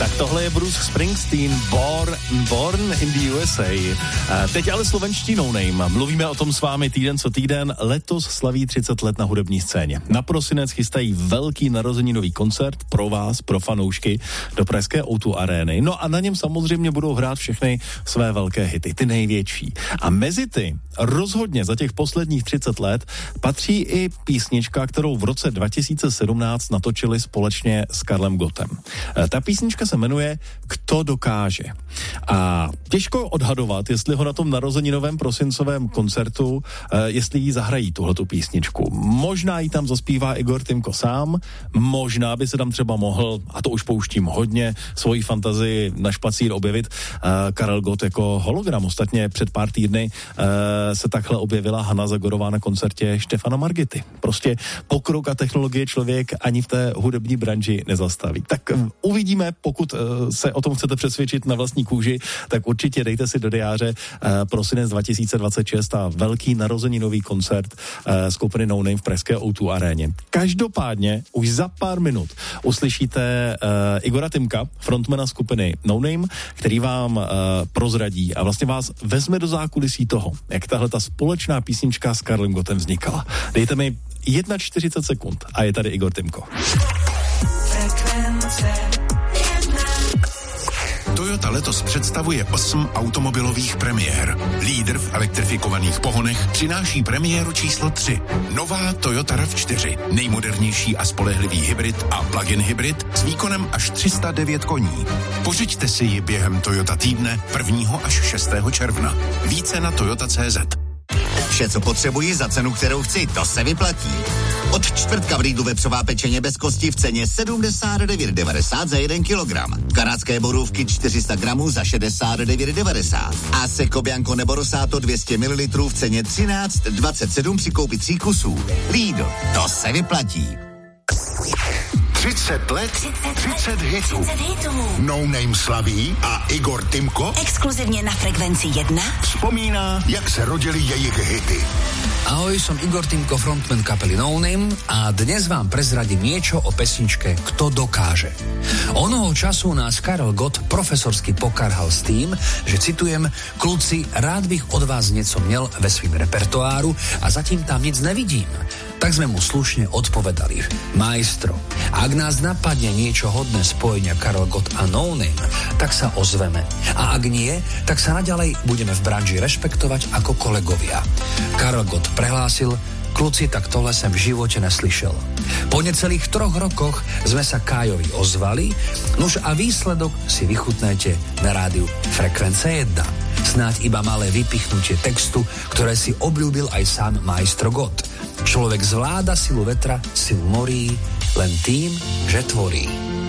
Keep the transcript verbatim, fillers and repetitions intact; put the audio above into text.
Tak tohle je Bruce Springsteen, Born, Born in the U S A. Teď ale slovenští No Name. Mluvíme o tom s vámi týden co týden. Letos slaví třicet let na hudební scéně. Na prosinec chystají velký narozeninový koncert pro vás, pro fanoušky, do pražské ó dva arény. No a na něm samozřejmě budou hrát všechny své velké hity, ty největší. A mezi ty rozhodně za těch posledních třicet let patří i písnička, kterou v roce dva tisíce sedmnáct natočili společně s Karlem Gottem. Ta písnička se jmenuje Kto dokáže. A těžko odhadovat, jestli ho na tom narozeninovém prosincovém koncertu, jestli jí zahrají tuhletu písničku. Možná ji tam zaspívá Igor Timko sám, možná by se tam třeba mohl, a to už pouštím hodně, svoji fantazii na špacír objevit Karel Gott jako hologram. Ostatně před pár týdny se takhle objevila Hana Zagorová na koncertě Štefana Margity. Prostě pokrok a technologie člověk ani v té hudební branži nezastaví. Tak uvidíme, pokud se o tom chcete přesvědčit na vlastní kůži, tak určitě dejte si do diáře prosinec dva tisíce dvacet šest a velký narozeninový koncert skupiny No Name v pražské ó dva aréně. Každopádně už za pár minut uslyšíte Igora Timka, frontmana skupiny No Name, který vám prozradí a vlastně vás vezme do zákulisí toho, jak tahle ta společná písnička s Karlem Gottem vznikala. Dejte mi čtyřicet jedna sekund a je tady Igor Timko. Toyota letos představuje osm automobilových premiér. Lídr v elektrifikovaných pohonech přináší premiéru číslo tři. Nová Toyota RAV čtyři. Nejmodernější a spolehlivý hybrid a plug-in hybrid s výkonem až tři sta devět koní. Pořiďte si ji během Toyota týdne prvního až šestého června. Více na toyota tečka cé zet. Vše, co potřebuji za cenu, kterou chci, to se vyplatí. Od čtvrtka v Lidlu vepřová pečeně bez kosti v ceně sedmdesát devět devadesát za jeden kilogram. Kanadské borůvky čtyři sta gramů za šedesát devět devadesát. A Seco Bianco nebo Rosato dvě stě mililitrů v ceně třináct dvacet sedm při koupi tří kusů. Lidl, to se vyplatí. třicet let, třicet hitů. No Name slaví a Igor Timko exkluzivně na Frekvenci jedna vzpomíná, jak se rodily jejich hity. Ahoj, som Igor Timko, frontman kapely No Name a dnes vám prezradím niečo o pesničke Kto dokáže. Onoho času nás Karel Gott profesorsky pokarhal s tým, že citujem, kluci, rád bych od vás nieco měl ve svým repertoáru a zatím tam nic nevidím. Tak sme mu slušne odpovedali, majstro, ak nás napadne niečo hodné spojenia Karel Gott a No Name, tak sa ozveme. A ak nie, tak sa naďalej budeme v branži rešpektovať ako kolegovia. Karel Gott prehlásil, kluci, tak tohle som v živote neslyšel. Po necelých troch rokoch sme sa Kájovi ozvali, nuž a výsledok si vychutnajte na rádiu Frekvence jedna. Snáď iba malé vypichnutie textu, ktoré si obľúbil aj sám majstro Gott. Človek zvláda silu vetra, silu morí, len tým, že tvorí.